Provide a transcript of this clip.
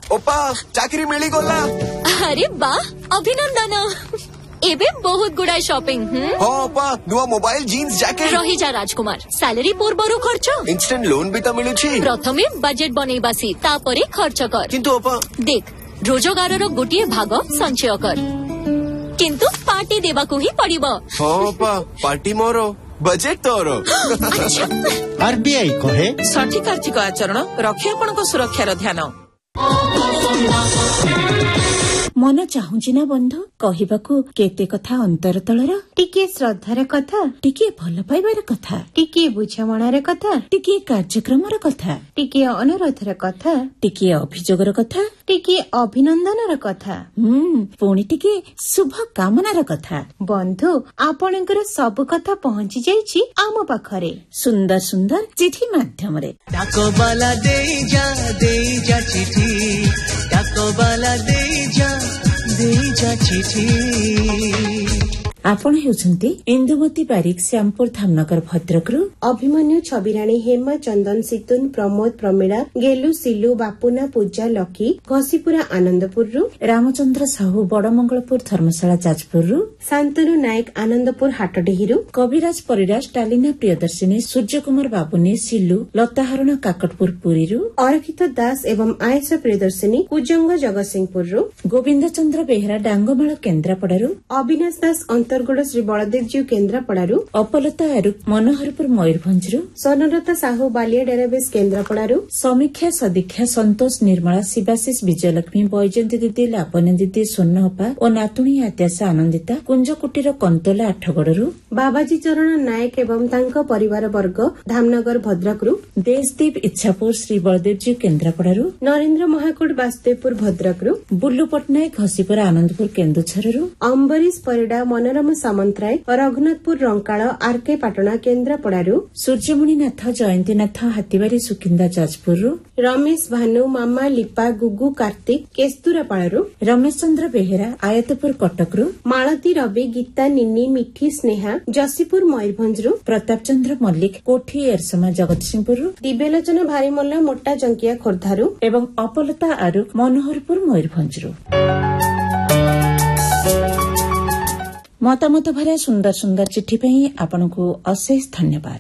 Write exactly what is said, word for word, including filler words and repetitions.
ओपा चाकरी मिली गला। अरे वाह अभिनंदन। एबे बहुत गुड़ा शॉपिंग। हाँ ओपा नुआ मोबाइल जीन्स जैकेट रही जा राजकुमार सैलरी पूर्वरु खर्च इंस्टेंट लोन भी तो मिलू छी। प्रथमे बजेट बनैबासी तापरे खर्च कर। किंतु ओपा देख रोजगारर गोटिए भाग संचय कर किंतु पार्टी देबाकू ही पड़िबो। हाँ ओपा पार्टी मोरो बजेट तोरो। आरबीआई कहे सठिक आर्थिक आचरण रखे आपनको सुरक्षार ध्यान। मन चाहूची ना बंधु कहबाकू केते कथा अंतर तलर टिके श्रद्धार कथा टिके भल पाइबार कथा टिके बुझामणार कथा टिके कार्यक्रमर कथा टिके अनुरोधर कथा टिके अभियोगर कथा टिके अभिनंदनर कथा हम्म पुणी टिके शुभ कामनार कथा। बंधु आपणकर सब कथा पहुंची जाइछि आम पाखरे सुंदर सुंदर चिठी माध्यम रे। डाको बाला दे जा दे जा चिठी डाको बाला दे जा दे जा चिठी। आपण हेउछन्ती इंदुमती बारिक श्यामपुर धामनगर भद्रकरू अभिमन्यु छबिराणी हेमा चंदन सितुन प्रमोद प्रमीला गेलु सिलु बापुना पूजा लकी घसीपुरा आनंदपुररू रामचंद्र साहू बड़मंगलपुर धर्मशाला जाजपुररू शांतनु नायक आनंदपुर हाटडेहिरू कविराज परिराज टालिना प्रियदर्शिनी सूर्य कुमार बाबुनी सिलु लताहरण काकटपुर पुरीरू अरखित दास एवं आयशा प्रियदर्शिनी कुजंग जगतसिंहपुररू गोविंद चंद्र बेहरा डांगमाळ केन्द्रापड़ारू अविनाश दास अंतरगुड़ श्री बलदेवजीव केन्द्रापड़ारू अपलता आरुख मनोहरपुर मयूरभंजरू स्वर्णलता साहू बालिया डेराबेस केन्द्रापड़ारू समीक्षा सदीक्षा संतोष निर्मला शिवाशीष विजयलक्ष्मी बैजयंती दीदी लावण्य दीदी स्वर्णहपा और नातुणी आद्याशा आनंदिता कुंजकुटीर कंतोला आठगड़रू बाबाजी चरण नायक एवं तांको परिवार वर्ग धामनगर भद्रकरू देशदीप इच्छापुर श्री बलदेवजीव केन्द्रापड़ारू नरेन्द्र महाकूट वासुदेवपुर भद्रकरू बुल्लू पट्टनायक घसीपुरा आनंदपुर केन्दुझररू अम्बरीश परिडा मनोरम सामंतराय रघुनाथपुर रंकाळ आरके पाटणा केन्द्रापड़ारू सूर्यमणिनाथ जयंतीनाथ हातीबारी सुकिंदा जाजपुररू रमेश भानु मामा लिपा गुगु कार्तिक केस्तुरापाड़ू रमेश चंद्र बेहेरा आयतपुर कटकरू मालती रवि गीता निन्नी मिठी स्नेहा जसीपुर मयूरभंजरू प्रताप चंद्र मल्लिक कोठी एरसमा जगतसिंहपुररू दिव्यलोचना भारीमल्ला मोटा जंकिया खोर्धारू एवं अपलता आरुख मनोहरपुर मयूरभंजरू। मतामत भरा सुंदर सुंदर चिठी पे आपनको अशेष धन्यवाद।